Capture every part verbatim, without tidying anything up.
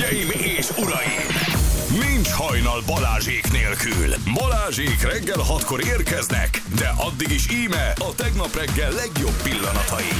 Hölgyeim és uraim! Nincs hajnal Balázsék nélkül. Balázsék reggel hatkor érkeznek, de addig is íme a tegnap reggel legjobb pillanatai.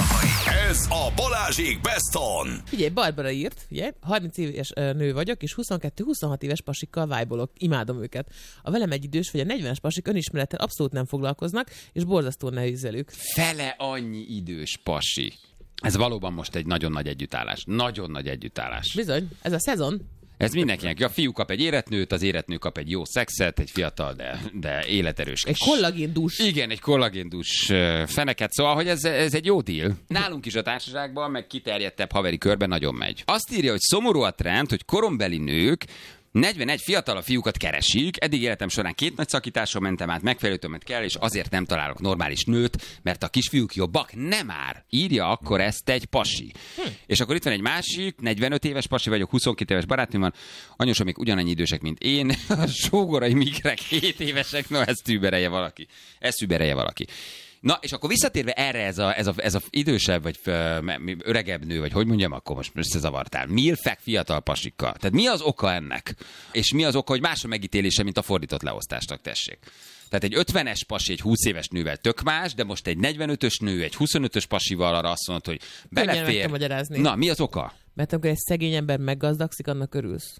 Ez a Balázsék Best On. Figyelj, Barbara írt, figyelj, harminc éves nő vagyok, és huszonkettő-huszonhat éves pasikkal vájbolok. Imádom őket. A velem egy idős vagy a negyvenes pasik önismerettel abszolút nem foglalkoznak, és borzasztó nehéz velük. Fele annyi idős pasi. Ez valóban most egy nagyon nagy együttállás. Nagyon nagy együttállás. Bizony, ez a szezon. Ez mindenkinek. A fiú kap egy éretnőt, az éretnő kap egy jó szexet, egy fiatal, de, de életerős. Egy kollagéndús. Igen, egy kollagéndús feneket. Szóval, hogy ez, ez egy jó deal. Nálunk is a társaságban, meg kiterjedtebb haveri körben nagyon megy. Azt írja, hogy szomorú a trend, hogy korombeli nők negyvenegy fiatalabb fiúkat keresik. Eddig életem során két nagy szakításon mentem át, megfelelő többet kell, és azért nem találok normális nőt, mert a kisfiúk jobbak. Nem már. Írja akkor ezt egy pasi. Hm. És akkor itt van egy másik, negyvenöt éves pasi vagyok, huszonkét éves barátnőm van, anyósom még ugyanannyi idősek, mint én, a sógorai migrek hét évesek, no ezt überelje valaki. Ezt überelje valaki. Na, és akkor visszatérve erre ez a, ez a, ez a idősebb, vagy öregebb nő, vagy hogy mondjam, akkor most összezavartál. Milfek fiatal pasikkal. Tehát mi az oka ennek? És mi az oka, hogy más a megítélése, mint a fordított leosztásnak, tessék? Tehát egy ötvenes pasi egy húsz éves nővel tök más, de most egy negyvenötös nő egy huszonötös pasival arra azt mondod, hogy belefér. Na, mi az oka? Mert amikor egy szegény ember meggazdagszik, annak örülsz.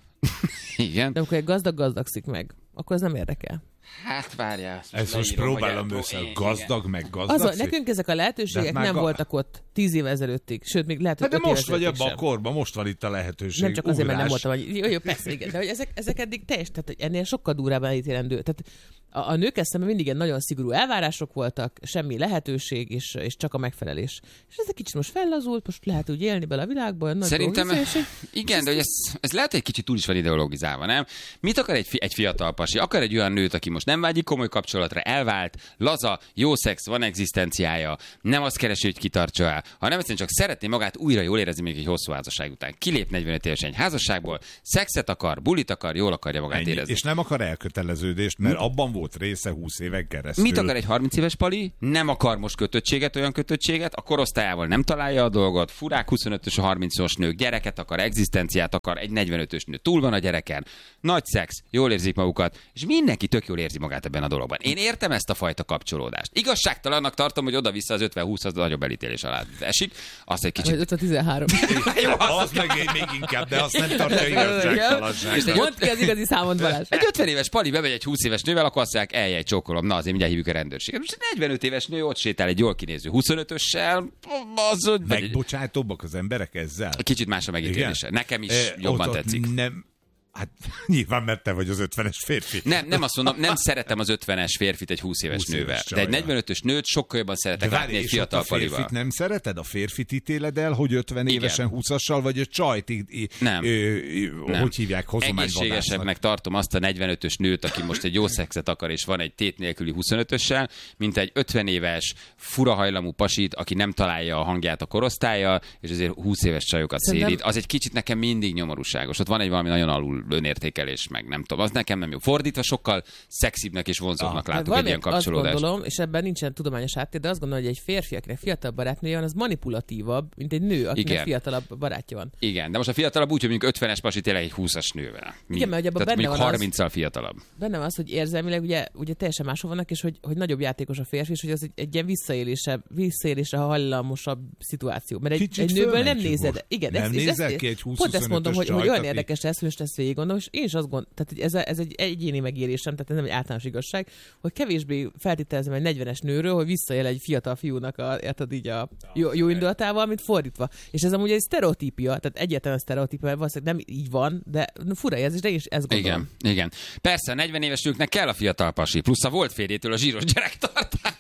Igen. De amikor egy gazdag gazdagszik meg, akkor ez nem érdekel. Hát várjál. Ezt most próbálom össze, gazdag meg gazdag. Az, nekünk ezek a lehetőségek nem ga... voltak ott tíz év ezelőttig, sőt, még lehet, hogy de most vagy abban sem. A korban, most van itt a lehetőség. Nem csak azért, ugrás. mert nem voltam, hogy jó, jó, persze, igen, de hogy ezek, ezek eddig teljes, tehát hogy ennél sokkal durvábban elítélendő. Tehát a, a nők szemben mindig egy nagyon szigorú elvárások voltak, semmi lehetőség, és, és csak a megfelelés. És ez egy kicsit most fellazult, most lehet úgy élni bele a világban. Szerintem, hiszés, igen, de hogy ez, ez lehet, egy kicsit túl is van ideologizálva, nem? Mit akar egy, fi, egy fiatal pasi? Akar egy olyan nőt, aki most nem vágyik komoly kapcsolatra, elvált, laza, jó szex, van egzisztenciája, nem azt keresi, hogy kitartsa el, hanem egyszerűen csak szeretné magát újra jól érezni még egy hosszú házasság után. Kilép negyvenöt évesen egy házasságból, szexet akar, bulit akar, jól akarja magát Ennyi. érezni. És nem akar elköteleződést, mert hm? abban volt része húsz éven keresztül. Mit akar egy harminc éves pali? Nem akar most kötöttséget, olyan kötöttséget, a korosztályával nem találja a dolgot, furák huszonötös, harmincas nők, gyereket akar, egzisztenciát akar, egy negyvenötös nő túl van a gyereken, nagy szex, jól érzik magukat, és mindenki tök jól érzi magát ebben a dologban. Én értem ezt a fajta kapcsolódást. Igazságtalannak tartom, hogy oda-vissza az ötven-húsz az nagyobb elítélés alá esik. Azt egy kicsit... ötven-tizenhárom. Jó, az meg még inkább, de azt nem tartja igazságtalanság. Mondd ki az igazi számot, Balázs. Egy ötven éves pali bemegy egy húsz éves nővel, akkor azt mondják, eljej, csókolom, na azért mindjárt hívjuk a rendőrséget. Most egy negyvenöt éves nő ott sétál egy jól kinéző huszonötössel, az... Megbocsátóbbak az emberek ezzel? Kicsit más a megítélése. Nekem is e, jobban ott, tetszik. Ott nem... Hát nyilván, mert te vagy az ötvenes férfi. Nem, nem azt mondom, nem szeretem az ötvenes férfit egy húsz éves húsz nővel. Éves de egy negyvenötös nőt sokkal jobban szeretek látni egy fiatal palival. A férfit nem szereted? A férfit ítéled el, hogy ötven igen. évesen húszassal, vagy a csajt, nem. Ö, nem. hogy hívják, hozományvadásznak? Egészségesebbnek tartom azt a negyvenötös nőt, aki most egy jó szexet akar, és van egy tét nélküli huszonötössel, mint egy ötven éves, furahajlamú pasit, aki nem találja a hangját a korosztállyal, és azért húsz éves csajokat szélít. Az egy kicsit nekem mindig nyomorúságos. Ott van egy valami nagyon alul önértékelés, meg nem tudom. Az nekem nem jó. Fordítva sokkal szexibbnek és vonzóbbnak ah, látok egy ilyen kapcsolódást. Azt gondolom, és ebben nincsen tudományos háttér, de azt gondolom, hogy egy férfi, akinek fiatalabb barátnője van, az manipulatívabb, mint egy nő, akinek igen. fiatalabb barátja van. Igen, de most a fiatalabb úgy, hogy mondjuk ötvenes pasi tényleg egy húszas nővel. Mi? Igen, mert tehát benne mondjuk harminccal fiatalabb. Benne van az, hogy érzelmileg ugye, ugye teljesen máshol vannak, és hogy, hogy nagyobb játékos a férfi, és hogy az egy, egy ilyen visszaélésre, visszaélésre hajlamosabb szituáció. Mert egy, egy nőből nem nézed. Igen, nem ez, nézel ez, ki egy húsz pont ezt mondom, hogy, hogy olyan érdekes lesz, hogy ezt végig gondolom, és én is azt gondolom, tehát ez, a, ez egy egyéni megérésem, tehát ez nem egy általános igazság, hogy kevésbé feltételezem egy negyvenes nőről, hogy visszaél egy fiatal fiúnak a, érted, így a jó, jó indulatával, mint fordítva. És ez amúgy egy sztereotípia, tehát egyáltalán sztereotípia, mert valószínűleg nem így van, de fura érzés, de én is ezt gondolom. Igen, igen. Persze, a negyven éves nőknek kell a fiatal pasi, plusz a volt férjétől a zsíros gyerektartás.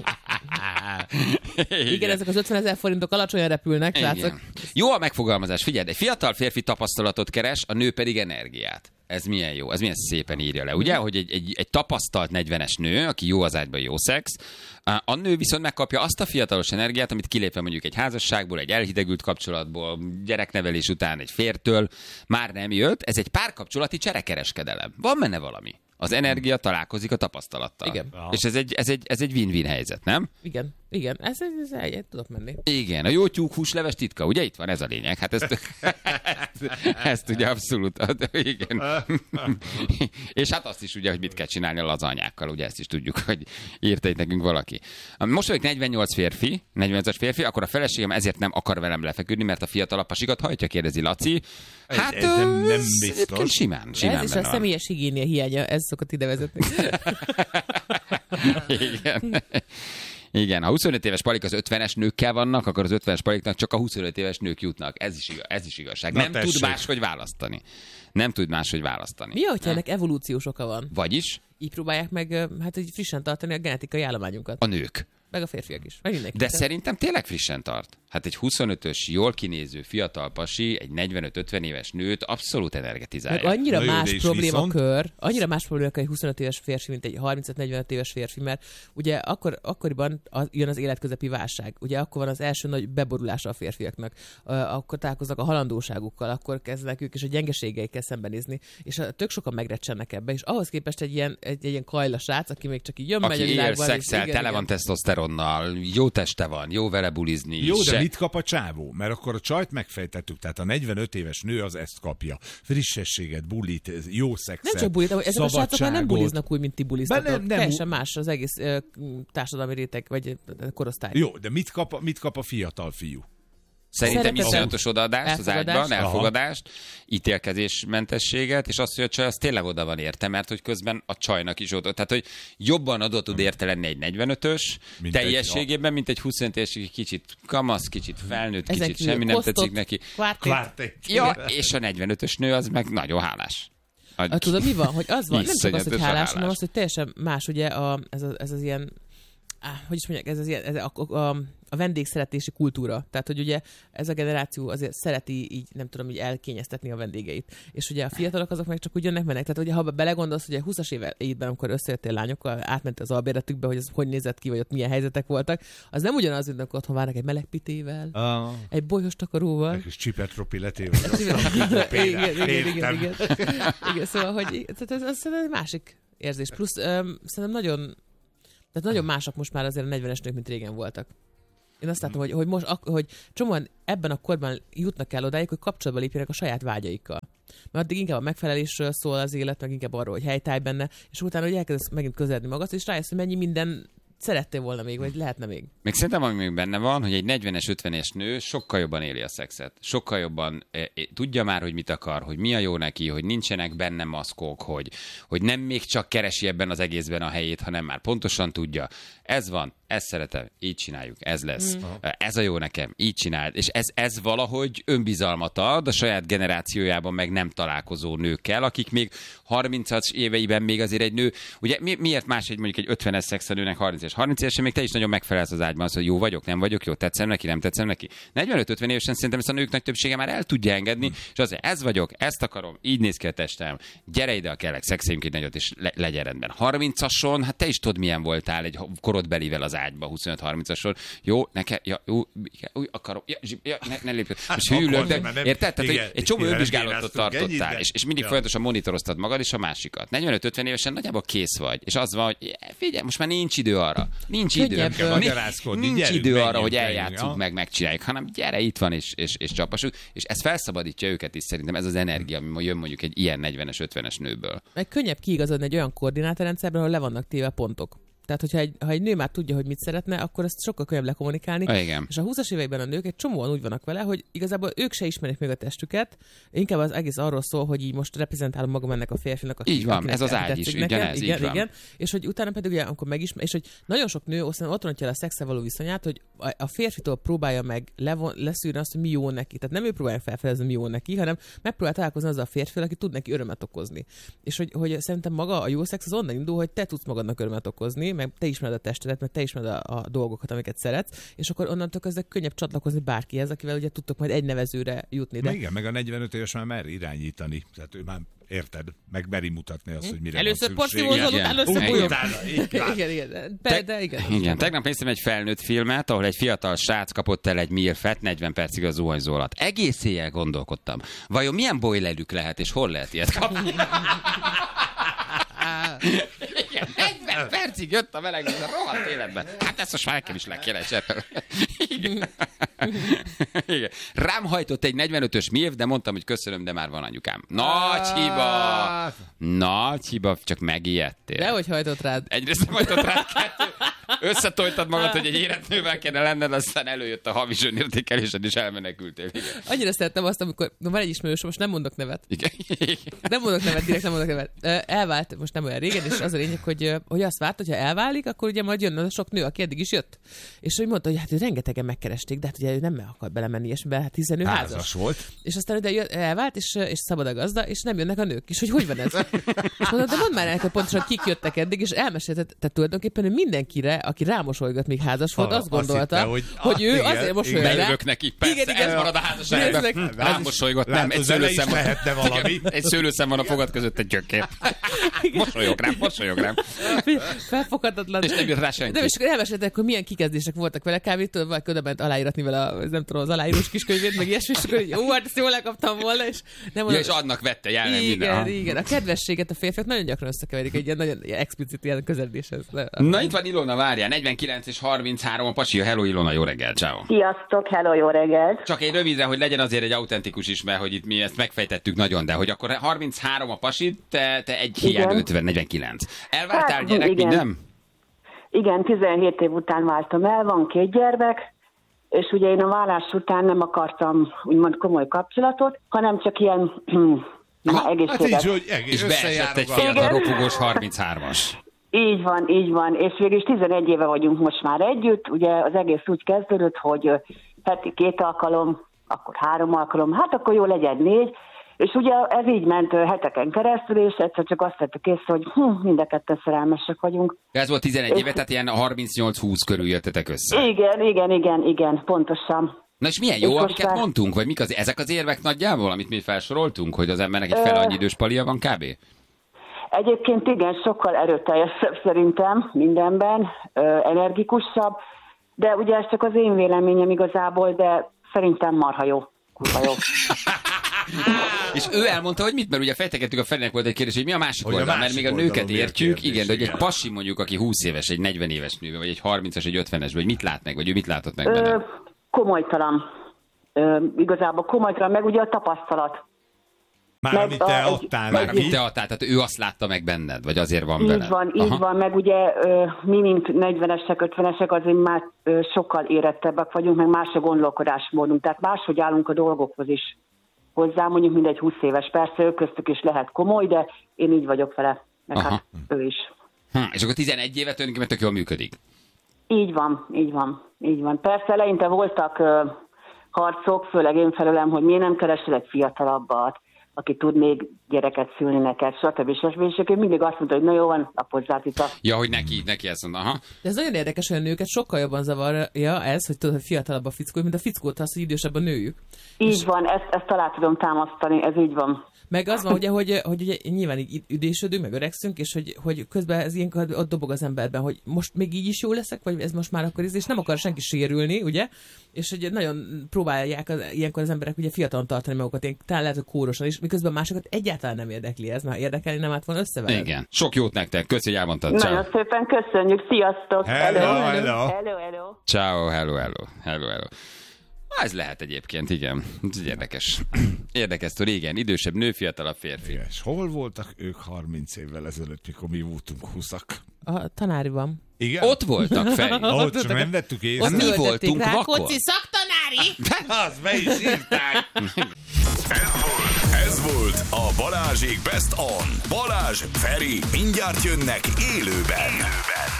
igen. igen, ezek az ötvenezer forintok alacsonyan repülnek, látszok. Jó a megfogalmazás, figyeld, egy fiatal férfi tapasztalatot keres, a nő pedig energiát. Ez milyen jó, ez milyen szépen írja le, ugye? Hogy egy, egy, egy tapasztalt negyvenes nő, aki jó az ágyban, jó szex, a nő viszont megkapja azt a fiatalos energiát, amit kilépve mondjuk egy házasságból, egy elhidegült kapcsolatból, gyereknevelés után egy fértől már nem jött. Ez egy párkapcsolati cserekereskedelem. Van benne valami. Az energia találkozik a tapasztalattal. Igen. És ez egy, ez, egy, ez egy win-win helyzet, nem? Igen. Igen, ez, ez, ez, ez tudok menni. Igen, a jó tyúkhúsleves titka, ugye itt van ez a lényeg. Hát ezt, ezt ugye abszolút, igen. És hát azt is ugye, hogy mit kell csinálni a lazanyákkal, ugye ezt is tudjuk, hogy írta itt nekünk valaki. Most vagyok negyvennyolc férfi, negyvennyolcas férfi, akkor a feleségem ezért nem akar velem lefeküdni, mert a fiatalabb pasikat hajtja, kérdezi Laci. Hát ez, ez nem, nem biztos. Simán, simán. Ez is a személyes higiénia hiánya, ez szokott ide vezetni. Igen. Igen, ha huszonöt éves palik az ötvenes nőkkel vannak, akkor az ötvenes paliknak csak a huszonöt éves nők jutnak. Ez is, igaz, ez is igazság. Na, nem tessék. Tud máshogy választani. Nem tud máshogy választani. Mi, hogyha ennek evolúciós oka van? Vagyis? Így próbálják meg hát így frissen tartani a genetikai állományunkat. A nők. Meg a férfiak is. Meg mindenki. De szerintem tényleg frissen tart. Hát egy huszonötös, jól kinéző fiatal pasi, egy negyvenöt-ötven éves nőt abszolút energetizálja. Meg annyira Na más jó, problémakör, annyira más problémakör egy huszonöt éves férfi, mint egy harmincöt-negyvenöt éves férfi, mert ugye akkor, akkoriban az, jön az életközepi válság. Ugye akkor van az első nagy beborulása a férfiaknak. Akkor találkoznak a halandóságukkal, akkor kezdenek ők is a gyengeségeikkel szembenézni, és a, tök sokan megrecsennek ebbe, és ahhoz képest egy ilyen, egy, egy ilyen kajla srác, aki még csak így jön, aki megy a világban. Aki él, szexel, tele van tesztoszteronnal, jó teste van, jó vele bulizni. Jó, de se... mit kap a csávó? Mert akkor a csajt megfejtettük, tehát a negyvenöt éves nő az ezt kapja. Frissességet, bulit, jó szexet, nem csak bulit, ezek a srácok már nem buliznak úgy, mint ti buliztatok. Nem, nem, Teljesen más az egész uh, társadalmi réteg, vagy korosztály. Jó, de mit kap, mit kap a fiatal fiú? Szerintem iszonyatos odaadást az ágyban, elfogadást, Aha. ítélkezésmentességet, és azt, hogy a csaj az tényleg oda van érte, mert hogy közben a csajnak is oda. Tehát, hogy jobban oda tud érte lenni egy negyvenötös mint teljességében, egy, mint egy huszonöt éves, kicsit kamasz, kicsit felnőtt, ezen kicsit semmi nem tetszik neki. Kvártét. Ja, és a negyvenötös nő az meg nagyon hálás. A, tudod, mi van? Hogy az van, nem csak az, hogy hálás, hálás. hanem az, hogy teljesen más, ugye, a, ez, a, ez az ilyen, á, hogy is mondják, ez az ilyen, ez a, a, a, a vendégszeretési kultúra. Tehát, hogy ugye ez a generáció azért szereti így, nem tudom, így elkényeztetni a vendégeit. És ugye a fiatalok azok meg csak úgy jönnek, mennek. Tehát, ugye, ha belegondolsz, hogy a húszas évben, amikor összejöttél lányokkal, átment az albérletükbe, hogy az hogy nézett ki, vagy ott milyen helyzetek voltak, az nem ugyanaz, mint amikor otthon várnak egy melegpitével, ah. egy bolyos takaróval. Egy kis csipetropiletével. igen, igen, igen, igen, igen. Igen, szóval, hogy ez, ez egy másik érzés. Plusz um, szerintem nagyon, tehát nagyon másak most már azért a negyvenes nők, mint régen voltak. Én azt látom, hogy, hogy most, hogy csomóan ebben a korban jutnak el odáig, hogy kapcsolatba lépjenek a saját vágyaikkal. Mert addig inkább a megfelelésről szól az élet, meg inkább arról, hogy helytállj benne, és utána, hogy elkezdesz megint közeledni magad, és rájössz, hogy mennyi minden szerettél volna még, vagy lehetne még. Még szerintem, ami még benne van, hogy egy negyvenes, ötvenes nő sokkal jobban éli a szexet. Sokkal jobban e, e, tudja már, hogy mit akar, hogy mi a jó neki, hogy nincsenek benne maszkok, hogy, hogy nem még csak keresi ebben az egészben a helyét, hanem már pontosan tudja. Ez van, ezt szeretem, így csináljuk, ez lesz. Mm. Ez a jó nekem, így csináld. És ez, ez valahogy önbizalmat ad a saját generációjában meg nem találkozó nőkkel, akik még harmincas éveiben még azért egy nő, ugye mi, miért más egy mondjuk egy ötvenes szexelőnek harminc éves? harminc évesen még te is nagyon megfelelsz az ágyban, az, hogy jó vagyok, nem vagyok, jó, tetszem neki, nem tetszem neki. negyvenöt-ötven évesen szerintem ezt a nők nagy többsége már el tudja engedni, mm. és azért ez vagyok, ezt akarom, így néz ki a testem, gyere ide a kellek, szexeljünk egy nagyot, és le, legyen rendben. harmincason, hát te is tudod, milyen voltál egy korodbelivel az ágyba, huszonöt-harmincason. Jó, nekem, ja, jó, úgy akarom, ja, ja, ne, ne lépj. Most hűlök, de érted? Tehát, hogy egy csomó önvizsgálatot tartottál, és, és mindig ja. folyamatosan monitoroztad magad és a másikat. negyvenöt-ötven évesen nagyjából kész vagy, és az van, hogy figyelj, most már nincs idő arra. Nincs idő. Nincs, nincs idő arra, hogy eljátszunk meg, megcsináljuk, hanem gyere, itt van, és, és, és csapassuk. És ez felszabadítja őket is szerintem, ez az energia, ami jön mondjuk egy ilyen negyvenes, ötvenes nőből. Meg könnyebb kiigazodni egy olyan koordinátorrendszerben, ahol le vannak téve pontok. Tehát, hogyha egy, ha egy nő már tudja, hogy mit szeretne, akkor ezt sokkal könnyebb lekommunikálni. A, igen. És a húszas években a nők egy csomóan úgy vannak vele, hogy igazából ők se ismerik még a testüket. Inkább az egész arról szól, hogy így most reprezentálom magam ennek a férfinak. Aki, így van, ez az ágy is, ugyanez, igen, így van. Igen. És hogy utána pedig ugye, amikor megismer, és hogy nagyon sok nő ott rontja el a szexel való viszonyát, hogy a férfitől próbálja meg levon, leszűrni azt, hogy mi jó neki. Tehát nem ő próbálja felfedezni, mi jó neki, hanem megpróbál találkozni azzal a férfivel, aki tud neki örömet okozni. És hogy, hogy szerintem maga a jó szex az onnan indul, hogy te tudsz magadnak örömet okozni, meg te ismered a testedet, meg te ismered a, a dolgokat, amiket szeretsz, és akkor onnantól kezdve könnyebb csatlakozni bárkihez, akivel ugye tudtok majd egy nevezőre jutni. De... Igen, meg a negyvenöt éves már mer irányítani. Tehát ő már érted, meg meri mutatni azt, hogy mire először van szükség. Először porszívózol, először bújom. Igen, igen. Te, de igen. Igen. Tegnap néztem egy felnőtt filmet, ahol egy fiatal srác kapott el egy milfet negyven percig a zuhanyzó alatt. Egész éjjel gondolkodtam. Vajon milyen boilerük lehet, és hol lehet ilyet kapni? Igen, negyven percig jött a meleg víz a rohadt életben. Hát ezt most már nekem is le kéne cserélni. Igen. Igen. Rám hajtott egy negyvenötös mév, de mondtam, hogy köszönöm, de már van anyukám. Nagy hiba! Nagy hiba, csak megijedtél. Dehogy hajtott rád. Egyrészt nem hajtott rád, kettő. Összetoltad magad, hogy egy életnővel kéne lenned, aztán előjött a havi önértékelésed, és elmenekültél. Igen. Annyira szerettem azt, amikor van egy ismerős, most nem mondok nevet. Igen. Nem mondok nevet, direkt nem mondok nevet. Elvált, most nem olyan régen, és az a lényeg, hogy, hogy azt várt, hogyha elválik, akkor ugye majd jön sok nő, aki eddig is jött. És hogy mondta, hogy hát ő rengetegen megkeresték, de hát ugye ő nem akar belemenni, és be, hát hiszen ő házas. házas volt. És aztán ide jön, elvált, és, és szabad a gazda, és nem jönnek a nők. És hogy hogy van ez? És mondom, de mondd már el, hogy pontosan kik jöttek eddig, és elmesélte, tehát tulajdonképpen ő mindenkire, aki rámosolygat, még házas volt, azt gondolta, hitte, hogy, hogy ő igen, azért mosolyog rá. Bejövök neki, persze, igen, igen, ez marad a házasságban. Rámosolygott, nem, egy szőlőszem van, valami. Egy szőlőszem van a fogad között, egy gyökér. Mosolyog rám, mosolyog rám. Felfoghatatlan. És nem jött rá senki. Nem, és elmeséltek, hogy milyen kikezdések voltak vele, kávétől, vagy ködöbent aláíratni vele a, nem tudom, az aláírós kiskönyvét, meg ilyesmi, és akkor jó, hát ezt jól lekaptam volna, és nem ja, és adnak vette, jelen igen, minden. Igen, igen. A kedvességet a férfiak nagyon gyakran összekeverik egy ilyen nagyon explicit ilyen közeledéshez. Na itt van Ilona, várjál, negyvenkilenc és harminchárom a pasi. Hello Ilona, jó reggel, ciao. Sziasztok, hello, jó reggelt. Csak egy rövidre, hogy legyen azért egy autentikus is, mert hogy itt mi ezt megfejtettük nagyon, de hogy akkor harminchárom a pasi, te, te egy hiány ötven, negyvenkilenc. Elváltál hát, gyerek, igen. minden? Igen, tizenhét év után váltam el, van két gyermek, és ugye én a vállás után nem akartam úgymond komoly kapcsolatot, hanem csak ilyen na, egészséges. Hát így, hogy egész és beesett egy fiatal ropogós harminchármas. Így van, így van, és végül tizenegy éve vagyunk most már együtt, ugye az egész úgy kezdődött, hogy heti két alkalom, akkor három alkalom, hát akkor jó legyen négy, és ugye ez így ment heteken keresztül, és egyszer csak azt vettük észre, hogy hm, mind a ketten szerelmesek vagyunk. Ez volt tizenegy éve, tehát ilyen harmincnyolc-húsz körül jöttetek össze. Igen, igen, igen, igen, pontosan. Na és milyen jó, és amiket már... mondtunk, vagy mik az, ezek az érvek nagyjából, amit mi felsoroltunk, hogy az embernek egy fele annyi idős palia van kb? Egyébként igen, sokkal erőteljesebb szerintem mindenben, ö, energikusabb, de ugye ez csak az én véleményem igazából, de szerintem marha jó, kurva jó. És ő elmondta, hogy mit, mert ugye fejtegettük, a Ferinek volt egy kérdés, hogy mi a másik hogy oldal, a másik mert még a nőket értjük, kérdés, igen, de hogy egy pasi mondjuk, aki húsz éves, egy negyven éves nő, vagy egy harmincas, egy ötvenes, vagy mit lát meg, vagy ő mit látott meg benne? Ö, komolytalan. Ö, igazából komolytalan, meg ugye a tapasztalat. Már meg amit te a, adtál Már amit te adtál, tehát ő azt látta meg benned, vagy azért van veled? Így van, Aha. így van, meg ugye mi, mint negyvenesek, ötvenesek, azért már sokkal érettebbek vagyunk, meg más a gondolkodásmódunk, tehát máshogy állunk a dolgokhoz is hozzá, mondjuk mindegy húsz éves, persze ők köztük is lehet komoly, de én így vagyok vele, meg Aha. hát ő is. Hm, és akkor tizenegy évet tulajdonképpen tök jól működik? Így van, így van, így van. Persze eleinte voltak uh, harcok, főleg én felőlem, hogy miért nem keresel egy fiatalabbat, aki tud még gyereket szülni neked, stb. stb. És én mindig azt mondta, hogy na jó van, lapozzát itt a... Ja, hogy neki, neki ezt mondta, aha. De ez nagyon érdekes, hogy a nőket sokkal jobban zavarja ez, hogy tudod, hogy fiatalabb a fickó, mint a fickót az, hogy idősebb a nőjük. Így és... van, ezt, ezt talán tudom támasztani, ez így van. Meg az van, ugye, hogy, hogy ugye, nyilván így üdésödünk, meg öregszünk, és hogy, hogy közben ez ilyenkor ott dobog az emberben, hogy most még így is jó leszek, vagy ez most már akkor ez, és nem akar senki sérülni, ugye? És hogy nagyon próbálják az, ilyenkor az emberek ugye fiatalon tartani magukat, ilyen, talán lehet, hogy kórosan is, miközben másokat egyáltalán nem érdekli ez, mert érdekelni nem állt volna össze veled. Igen. Sok jót nektek, köszi, hogy elmondtad. Nagyon Ciao. Szépen köszönjük, sziasztok! Hello, hello! Hello, hello! Ciao, hello, hello, hello, hello. Ez lehet egyébként, igen. Ez érdekes. Érdekes, hogy régen idősebb nő, fiatalabb férfi. És hol voltak ők harminc évvel ezelőtt, mikor mi voltunk húszak? A tanáriban. Igen? Ott voltak, Feri. Ott csak nem vettük észre. Ott mi voltunk vakon. Rákóczi szaktanári! Az be is írták. Ez volt, ez volt a Balázsék Best On. Balázs, Feri, mindjárt jönnek élőben. élőben.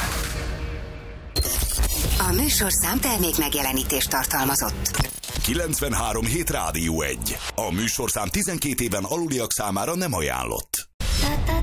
A műsorszám termék megjelenítést tartalmazott. kilencvenhárom hét Rádió egy. A műsorszám tizenkét éven aluliak számára nem ajánlott.